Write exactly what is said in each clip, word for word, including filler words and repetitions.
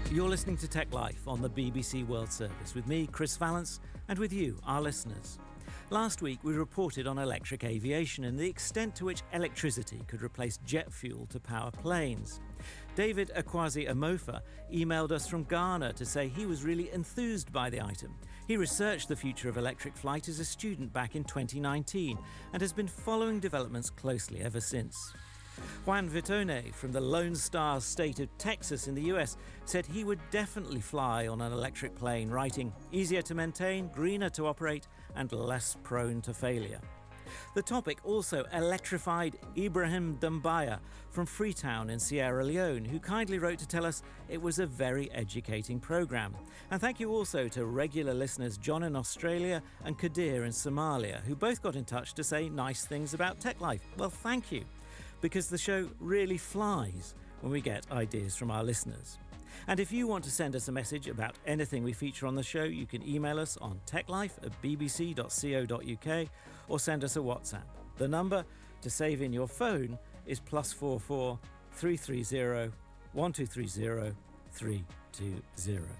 You're listening to Tech Life on the B B C World Service with me, Chris Vallance, and with you, our listeners. Last week, we reported on electric aviation and the extent to which electricity could replace jet fuel to power planes. David Akwasi Amofa emailed us from Ghana to say he was really enthused by the item. He researched the future of electric flight as a student back in twenty nineteen and has been following developments closely ever since. Juan Vitone from the Lone Star state of Texas in the U S said he would definitely fly on an electric plane, writing, easier to maintain, greener to operate, and less prone to failure. The topic also electrified Ibrahim Dumbaya from Freetown in Sierra Leone, who kindly wrote to tell us it was a very educating programme. And thank you also to regular listeners John in Australia and Kadir in Somalia, who both got in touch to say nice things about Tech Life. Well, thank you, because the show really flies when we get ideas from our listeners. And if you want to send us a message about anything we feature on the show, you can email us on techlife at b b c dot co dot u k or send us a WhatsApp. The number to save in your phone is plus four four three three zero one two three zero three two zero.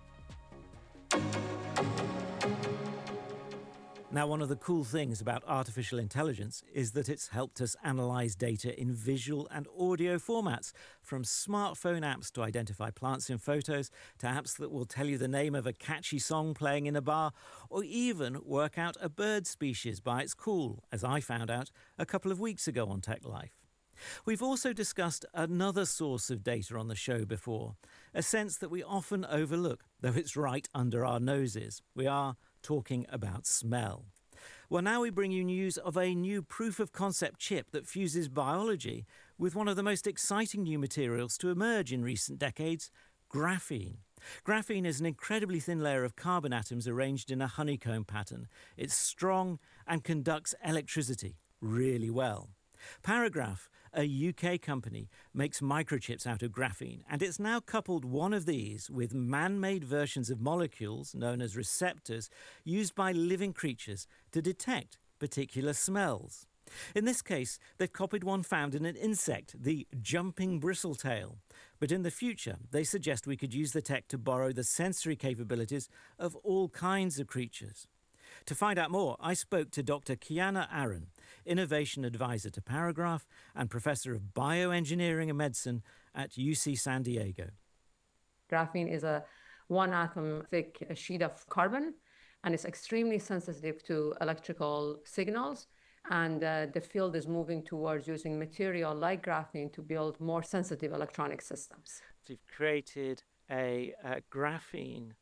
Now, one of the cool things about artificial intelligence is that it's helped us analyse data in visual and audio formats, from smartphone apps to identify plants in photos, to apps that will tell you the name of a catchy song playing in a bar, or even work out a bird species by its call, as I found out a couple of weeks ago on Tech Life. We've also discussed another source of data on the show before, a sense that we often overlook, though it's right under our noses. We are talking about smell. Well, now we bring you news of a new proof-of-concept chip that fuses biology with one of the most exciting new materials to emerge in recent decades, graphene. Graphene is an incredibly thin layer of carbon atoms arranged in a honeycomb pattern. It's strong and conducts electricity really well. Paragraph, a U K company, makes microchips out of graphene, and it's now coupled one of these with man-made versions of molecules, known as receptors, used by living creatures to detect particular smells. In this case, they've copied one found in an insect, the jumping bristletail. But in the future, they suggest we could use the tech to borrow the sensory capabilities of all kinds of creatures. To find out more, I spoke to Doctor Kiana Aaron, Innovation Advisor to Paragraph and Professor of Bioengineering and Medicine at U C San Diego. Graphene is a one-atom thick sheet of carbon, and it's extremely sensitive to electrical signals. And uh, the field is moving towards using material like graphene to build more sensitive electronic systems. So you've created a, a graphene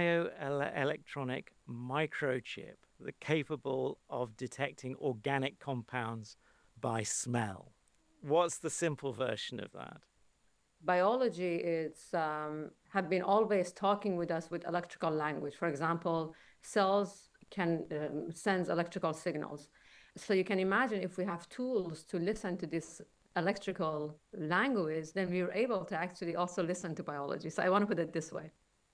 bioelectronic microchip that's capable of detecting organic compounds by smell. What's the simple version of that? Biology is um, have been always talking with us with electrical language. For example, cells can um, sense electrical signals. So you can imagine if we have tools to listen to this electrical language, then we are able to actually also listen to biology. So I want to put it this way.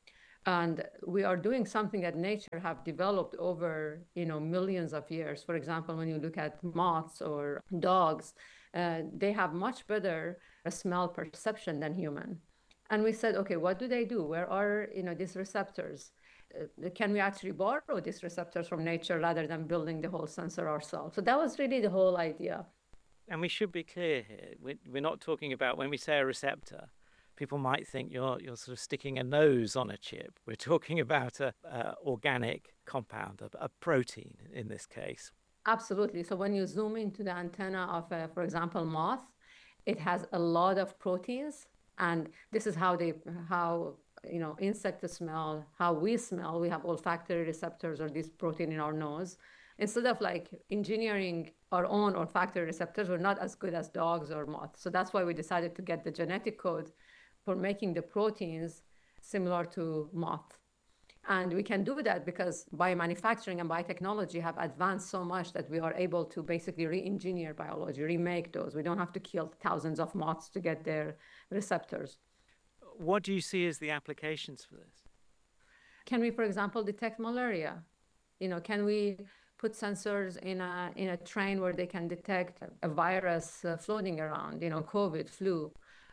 And we are doing something that nature have developed over, you know, millions of years. For example, when you look at moths or dogs, uh, they have much better smell perception than human. And we said, okay, what do they do? Where are, you know, these receptors? Uh, can we actually borrow these receptors from nature rather than building the whole sensor ourselves? So that was really the whole idea. And we should be clear here. We're not talking about, when we say a receptor, people might think you're you're sort of sticking a nose on a chip. We're talking about a, a organic compound, a, a protein in this case. Absolutely. So when you zoom into the antenna of, a, for example, moth, it has a lot of proteins, and this is how they how you know insects smell, how we smell. We have olfactory receptors or this protein in our nose. Instead of like engineering our own olfactory receptors, we're not as good as dogs or moths. So that's why we decided to get the genetic code for making the proteins similar to moth. And we can do that because biomanufacturing and biotechnology have advanced so much that we are able to basically re-engineer biology, remake those. We don't have to kill thousands of moths to get their receptors. What do you see as the applications for this? Can we, for example, detect malaria? You know, can we put sensors in a in a train where they can detect a virus uh, floating around, you know, COVID, flu?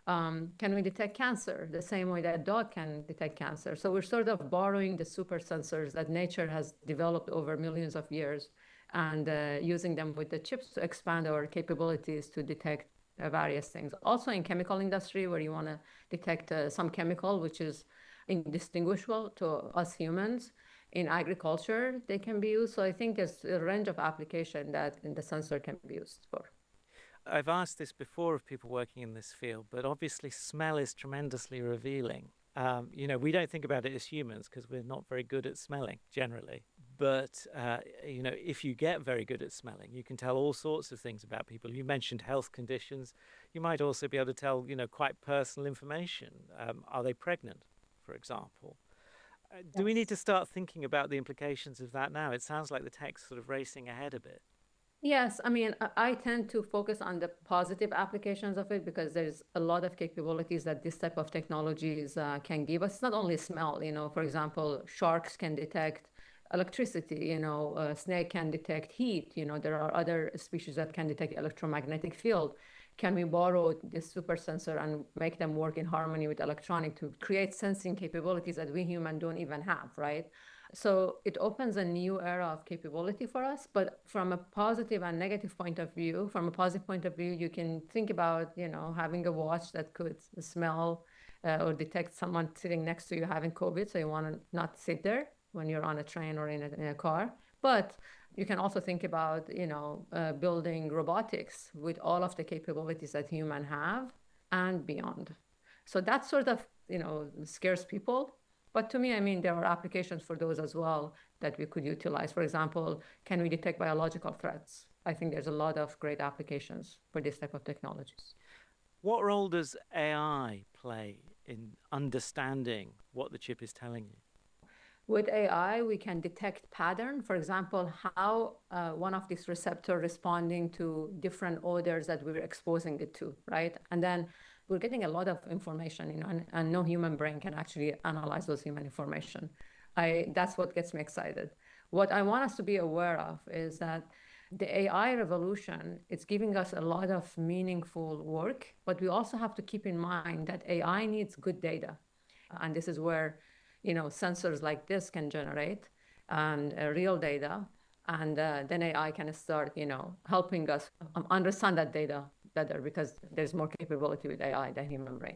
Um, can we detect cancer the same way that a dog can detect cancer? So we're sort of borrowing the super sensors that nature has developed over millions of years and uh, using them with the chips to expand our capabilities to detect uh, various things. Also in chemical industry, where you want to detect uh, some chemical which is indistinguishable to us humans. In agriculture, they can be used. So I think there's a range of application that the sensor can be used for. I've asked this before of people working in this field, but obviously smell is tremendously revealing. Um, you know, we don't think about it as humans because we're not very good at smelling generally. But, uh, you know, if you get very good at smelling, you can tell all sorts of things about people. You mentioned health conditions. You might also be able to tell, you know, quite personal information. Um, are they pregnant, for example? Uh, do we need Yes. to start thinking about the implications of that now? It sounds like the tech's sort of racing ahead a bit. Yes, I mean, I I tend to focus on the positive applications of it because there's a lot of capabilities that this type of technologies uh, can give us. It's not only smell, you know, for example, sharks can detect electricity, you know, a snake can detect heat, you know, there are other species that can detect electromagnetic field. Can we borrow this super sensor and make them work in harmony with electronic to create sensing capabilities that we human don't even have, right? So it opens a new era of capability for us. But from a positive and negative point of view, from a positive point of view, you can think about, you know, having a watch that could smell uh, or detect someone sitting next to you having COVID. So you want to not sit there when you're on a train or in a, in a car. But you can also think about, you know, uh, building robotics with all of the capabilities that human have and beyond. So that sort of, you know, scares people, but to me, I mean, there are applications for those as well that we could utilize. For example, can we detect biological threats? I think there's a lot of great applications for this type of technologies. What role does A I play in understanding what the chip is telling you? With A I, we can detect pattern. For example, how uh, one of these receptor responding to different odors that we're exposing it to, right? And then we're getting a lot of information, you know, and, and no human brain can actually analyze those human information. I that's what gets me excited. What I want us to be aware of is that the A I revolution, it's giving us a lot of meaningful work, but we also have to keep in mind that A I needs good data. And this is where, you know, sensors like this can generate and uh, real data. And uh, then A I can start, you know, helping us um, understand that data better because there's more capability with A I than human brain.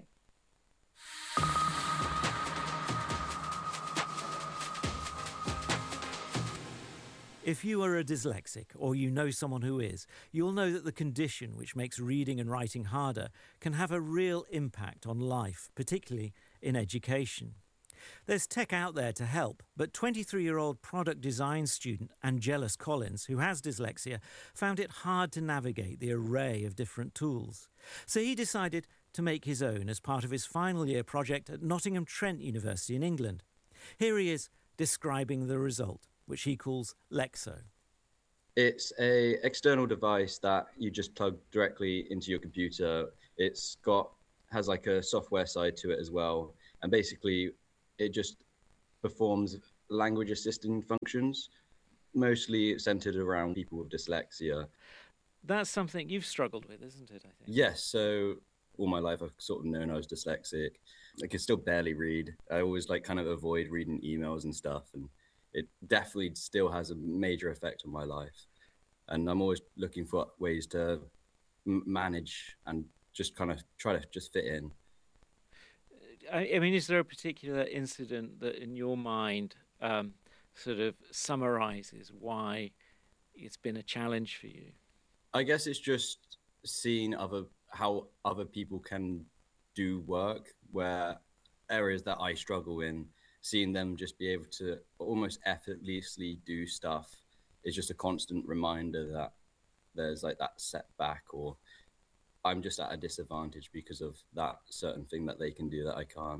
If you are a dyslexic or you know someone who is, you'll know that the condition which makes reading and writing harder can have a real impact on life, particularly in education. There's tech out there to help, but twenty-three-year-old product design student Angelus Collins, who has dyslexia, found it hard to navigate the array of different tools. So he decided to make his own as part of his final year project at Nottingham Trent University in England. Here he is describing the result, which he calls Lexo. It's a external device that you just plug directly into your computer. It's got has like a software side to it as well, and basically it just performs language assisting functions, mostly centered around people with dyslexia. That's something you've struggled with, isn't it, I think? Yes, so all my life I've sort of known I was dyslexic. I can still barely read. I always like kind of avoid reading emails and stuff, and it definitely still has a major effect on my life. And I'm always looking for ways to m- manage and just kind of try to just fit in. I, I mean, is there a particular incident that in your mind um, sort of summarizes why it's been a challenge for you? I guess it's just seeing other how other people can do work where areas that I struggle in, seeing them just be able to almost effortlessly do stuff is just a constant reminder that there's like that setback, or I'm just at a disadvantage because of that certain thing that they can do that I can't.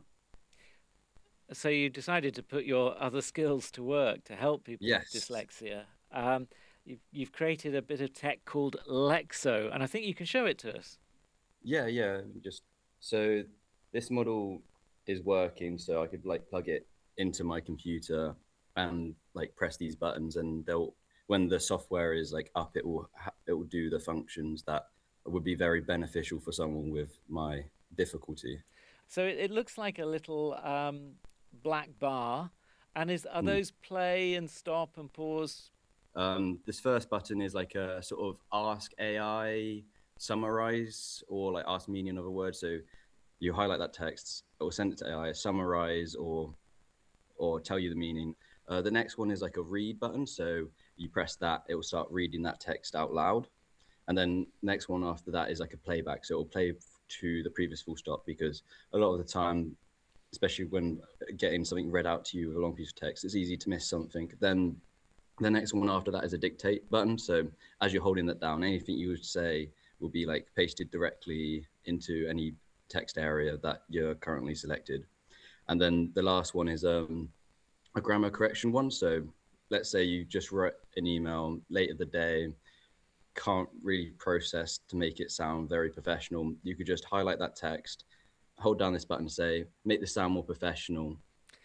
So you decided to put your other skills to work to help people with Yes. dyslexia. Um, you've, you've created a bit of tech called Lexo, and I think you can show it to us. Yeah, yeah. Just so this model is working, so I could like plug it into my computer and like press these buttons, and they'll when the software is like up, it will ha- it will do the functions that would be very beneficial for someone with my difficulty. So it, it looks like a little um, black bar. And is are Mm. those play and stop and pause? Um, this first button is like a sort of ask A I, summarize, or like ask meaning of a word. So you highlight that text, it will send it to A I, summarize, or or tell you the meaning. Uh, the next one is like a read button. So you press that, it will start reading that text out loud. And then next one after that is like a playback. So it will play to the previous full stop, because a lot of the time, especially when getting something read out to you with a long piece of text, it's easy to miss something. Then the next one after that is a dictate button. So as you're holding that down, anything you would say will be like pasted directly into any text area that you're currently selected. And then the last one is um, a grammar correction one. So let's say you just wrote an email late in the day, can't really process to make it sound very professional. You could just highlight that text, hold down this button, say, make this sound more professional.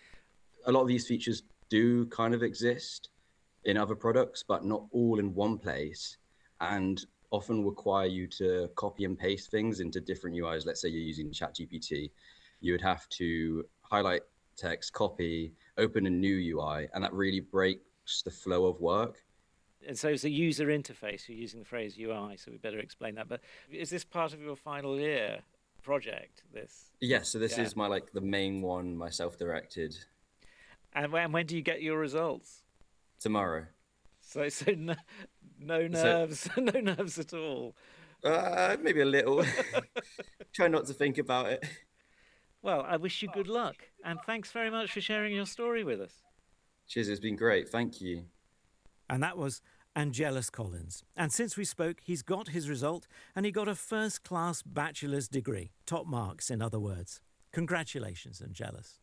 A lot of these features do kind of exist in other products, but not all in one place, and often require you to copy and paste things into different U Is. Let's say you're using ChatGPT. You would have to highlight text, copy, open a new U I, and that really breaks the flow of work. And so it's a user interface. You're using the phrase U I, so we better explain that. But is this part of your final year project? This? Yes, so this Yeah. is my like the main one, my self-directed. And when, when do you get your results? Tomorrow. So so no, no nerves, so, no nerves at all. Uh, maybe a little. Try not to think about it. Well, I wish you good luck, and thanks very much for sharing your story with us. Cheers, it's been great. Thank you. And that was Angelus Collins. And since we spoke, he's got his result, and he got a first-class bachelor's degree. Top marks, in other words. Congratulations, Angelus.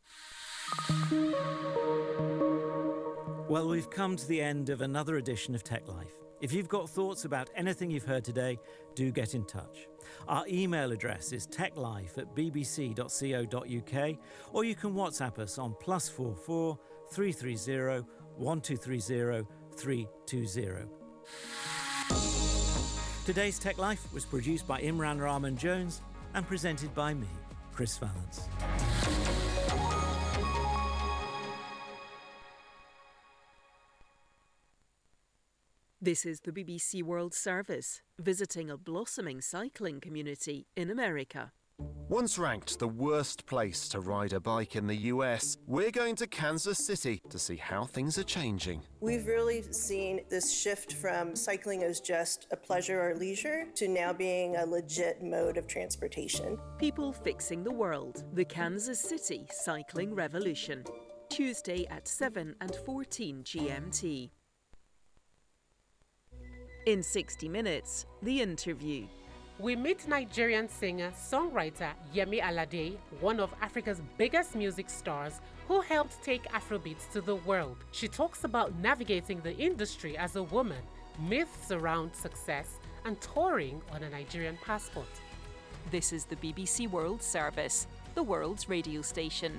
Well, we've come to the end of another edition of Tech Life. If you've got thoughts about anything you've heard today, do get in touch. Our email address is techlife at b b c dot co dot u k, or you can WhatsApp us on plus four four three three zero one two three zero three two zero. Today's Tech Life was produced by Imran Rahman Jones and presented by me, Chris Valance. This is the B B C World Service, visiting a blossoming cycling community in America. Once ranked the worst place to ride a bike in the U S, we're going to Kansas City to see how things are changing. We've really seen this shift from cycling as just a pleasure or leisure to now being a legit mode of transportation. People fixing the world, the Kansas City Cycling Revolution. Tuesday at seven and fourteen G M T. In sixty minutes, the interview. We meet Nigerian singer, songwriter Yemi Alade, one of Africa's biggest music stars, who helped take Afrobeats to the world. She talks about navigating the industry as a woman, myths around success, and touring on a Nigerian passport. This is the B B C World Service, the world's radio station.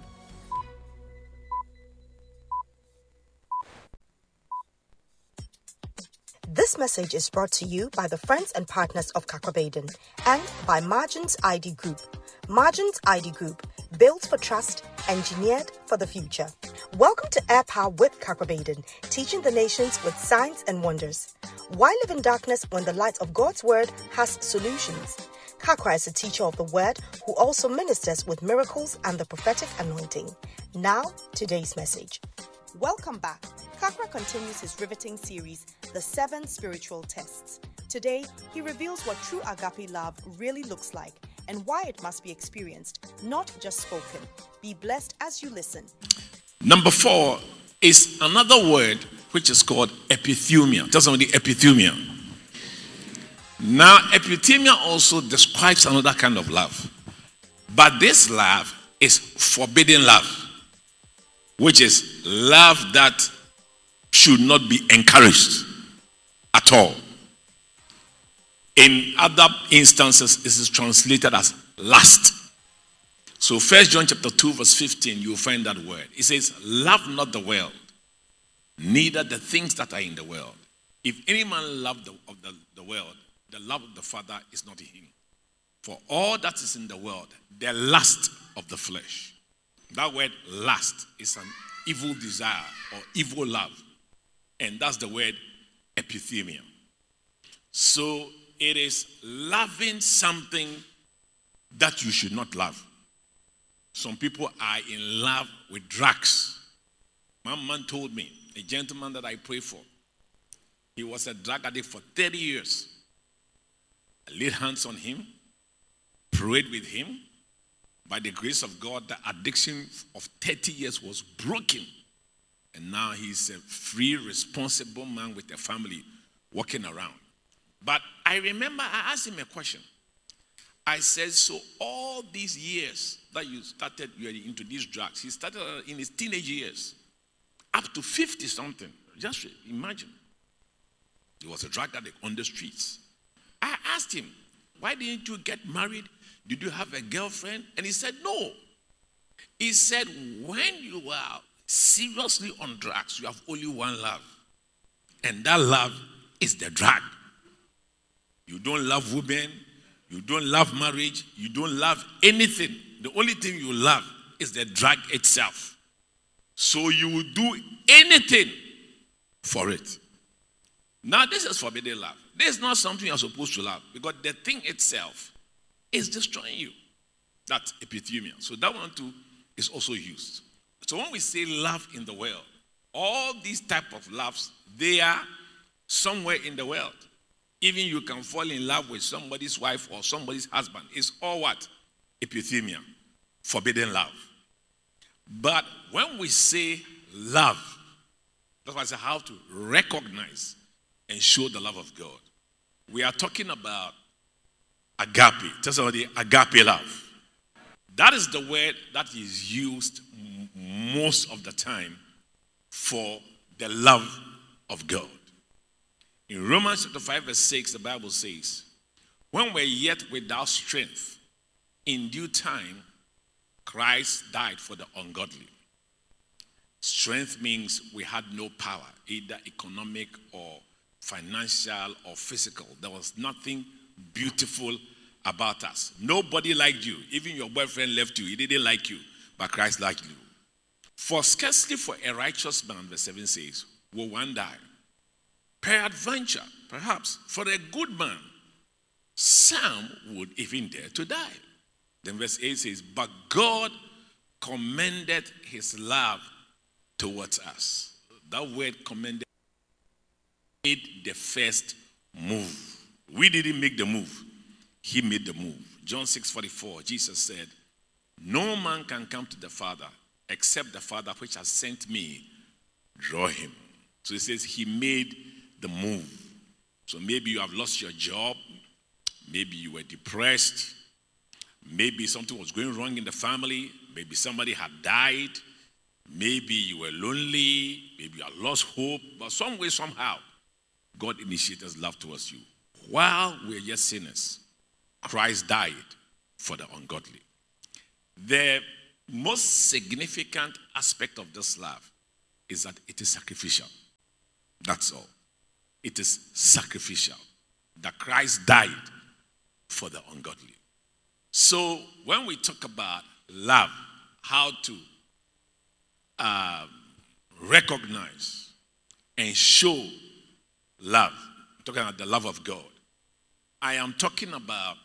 This message is brought to you by the friends and partners of Kakwa and by Margins I D Group. Margins I D Group, built for trust, engineered for the future. Welcome to Air Power with Kakwa, teaching the nations with signs and wonders. Why live in darkness when the light of God's word has solutions? Kakwa is a teacher of the word who also ministers with miracles and the prophetic anointing. Now, today's message. Welcome back. Kakwa continues his riveting series, The Seven Spiritual Tests. Today, he reveals what true agape love really looks like and why it must be experienced, not just spoken. Be blessed as you listen. Number four is another word which is called epithumia. Tell somebody epithumia. Now, epithumia also describes another kind of love. But this love is forbidden love, which is love that should not be encouraged at all. In other instances, it is translated as lust. So First John chapter two, verse fifteen, you will find that word. It says, love not the world, neither the things that are in the world. If any man love the, of the, the world, the love of the Father is not in him. For all that is in the world, the lust of the flesh. That word lust is an evil desire or evil love. And that's the word epithemia. So it is loving something that you should not love. Some people are in love with drugs. My man told me, a gentleman that I pray for, he was a drug addict for thirty years. I laid hands on him, prayed with him. By the grace of God, the addiction of thirty years was broken. And now he's a free, responsible man with a family walking around. But I remember I asked him a question. I said, so all these years that you started, you are into these drugs, he started in his teenage years, up to fifty something. Just imagine. He was a drug addict on the streets. I asked him, why didn't you get married? Did you have a girlfriend? And he said, no. He said, when you are seriously on drugs, you have only one love. And that love is the drug. You don't love women. You don't love marriage. You don't love anything. The only thing you love is the drug itself. So you will do anything for it. Now, this is forbidden love. This is not something you're supposed to love because the thing itself is destroying you. That's epithemia. So that one too is also used. So when we say love in the world, all these type of loves, they are somewhere in the world. Even you can fall in love with somebody's wife or somebody's husband. It's all what? Epithemia. Forbidden love. But when we say love, that's why I say how to recognize and show the love of God. We are talking about agape. Tell somebody, agape love. That is the word that is used m- most of the time for the love of God. In Romans chapter five verse six, the Bible says, when we're yet without strength, in due time, Christ died for the ungodly. Strength means we had no power, either economic or financial or physical. There was nothing beautiful about us. Nobody liked you. Even your boyfriend left you. He didn't like you, but Christ liked you. For scarcely for a righteous man, verse seven says, will one die. Peradventure, perhaps, for a good man, some would even dare to die. Then verse eight says, but God commended his love towards us. That word commended made the first move. We didn't make the move. He made the move. John six forty-four, Jesus said, no man can come to the Father except the Father which has sent me draw him. So he says he made the move. So maybe you have lost your job. Maybe you were depressed. Maybe something was going wrong in the family. Maybe somebody had died. Maybe you were lonely. Maybe you had lost hope. But some way, somehow, God initiated his love towards you. While we are yet sinners, Christ died for the ungodly. The most significant aspect of this love is that it is sacrificial. That's all. It is sacrificial. That Christ died for the ungodly. So when we talk about love, how to uh, recognize and show love, I'm talking about the love of God, I am talking about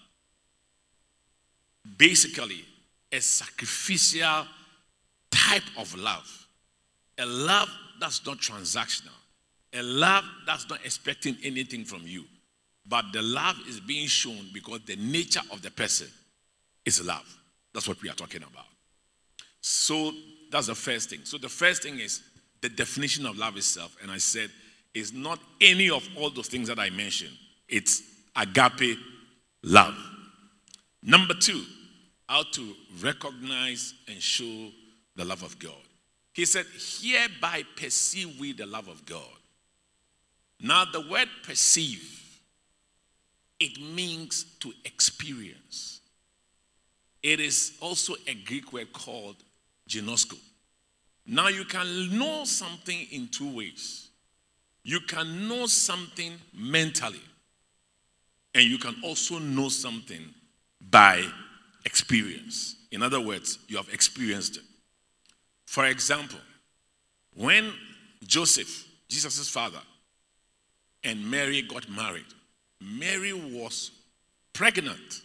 basically a sacrificial type of love. A love that's not transactional. A love that's not expecting anything from you. But the love is being shown because the nature of the person is love. That's what we are talking about. So that's the first thing. So the first thing is the definition of love itself. And I said, it's not any of all those things that I mentioned. It's agape love. Number two, how to recognize and show the love of God. He said, hereby perceive we the love of God. Now the word perceive, it means to experience. It is also a Greek word called ginosko. Now you can know something in two ways. You can know something mentally, and you can also know something by experience. In other words, you have experienced it. For example, when Joseph, Jesus' father, and Mary got married, Mary was pregnant.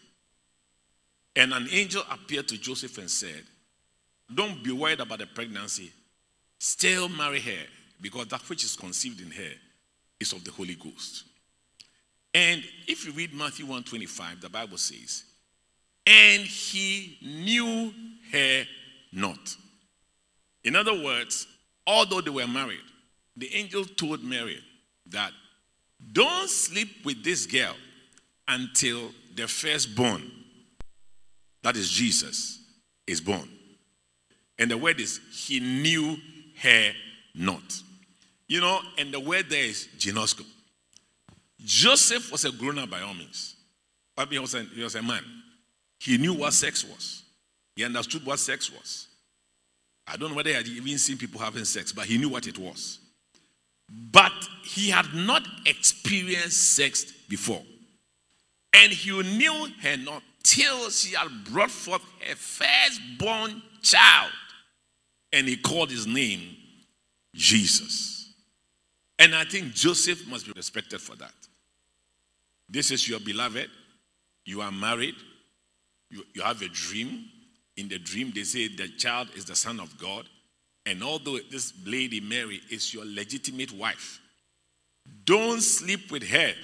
And an angel appeared to Joseph and said, don't be worried about the pregnancy. Still marry her, because that which is conceived in her is of the Holy Ghost. And if you read Matthew one twenty-five, the Bible says, and he knew her not. In other words, although they were married, the angel told Mary that don't sleep with this girl until the firstborn, that is Jesus, is born. And the word is, he knew her not. You know, and the word there is ginosko. Joseph was a grown-up by all means. But he was, a, he was a man. He knew what sex was. He understood what sex was. I don't know whether he had even seen people having sex, but he knew what it was. But he had not experienced sex before. And he knew her not till she had brought forth her firstborn child. And he called his name Jesus. And I think Joseph must be respected for that. This is your beloved. You are married. You, you have a dream. In the dream, they say the child is the son of God. And although this lady Mary is your legitimate wife, don't sleep with her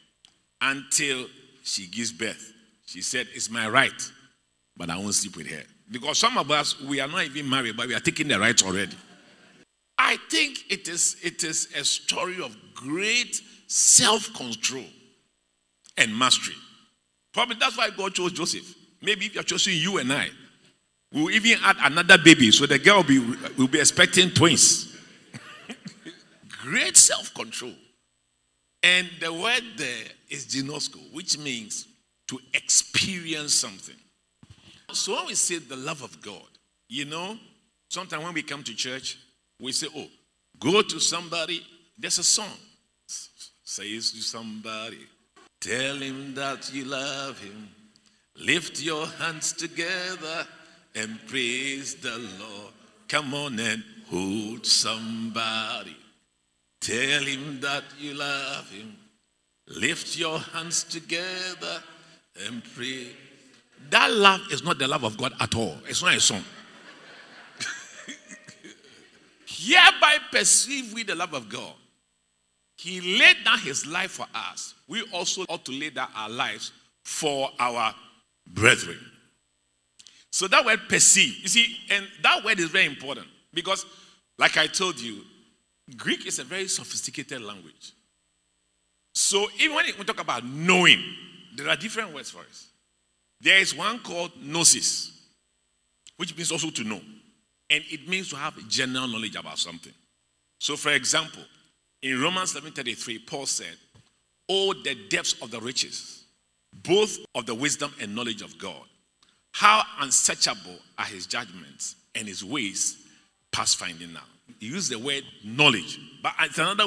until she gives birth. She said, it's my right, but I won't sleep with her. Because some of us, we are not even married, but we are taking the rights already. I think it is, it is a story of great self-control and mastery. Probably that's why God chose Joseph. Maybe if you're choosing you and I, we'll even add another baby, so the girl will be, will be expecting twins. Great self-control. And the word there is ginosko, which means to experience something. So when we say the love of God, you know, sometimes when we come to church, we say, oh, go to somebody, there's a song. Says to somebody, tell him that you love him. Lift your hands together and praise the Lord. Come on and hold somebody. Tell him that you love him. Lift your hands together and pray. That love is not the love of God at all. It's not a song. Hereby perceive we the love of God. He laid down his life for us. We also ought to lay down our lives for our brethren. So that word perceive, you see, and that word is very important because, like I told you, Greek is a very sophisticated language. So even when we talk about knowing, there are different words for it. There is one called gnosis, which means also to know. And it means to have general knowledge about something. So for example, in Romans eleven thirty-three, Paul said, oh, the depths of the riches, both of the wisdom and knowledge of God. How unsearchable are his judgments and his ways past finding out. He used the word knowledge, but it's another